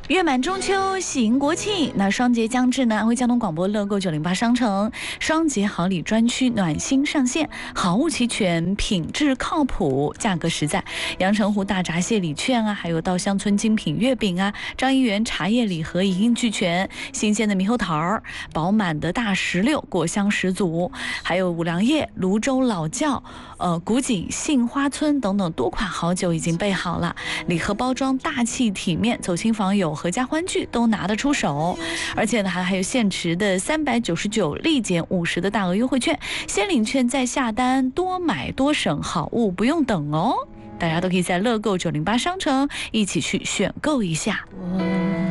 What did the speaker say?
月满中秋，喜迎国庆。那双节将至呢，安徽交通广播乐购908商城双节好礼专区暖心上线，好物齐全，品质靠谱，价格实在。阳澄湖大闸蟹礼券啊，还有稻香村精品月饼啊，张一元茶叶礼盒一应俱全，新鲜的猕猴桃儿，饱满的大石榴，果香十足，还有五粮液、泸州老窖、古井杏花村等等多款好酒已经备好了，礼盒包装大气体面，走亲访友、合家欢聚都拿得出手。而且呢，还有限时的399立减50的大额优惠券，先领券再下单，多买多省，好物不用等哦。大家都可以在乐购908商城一起去选购一下。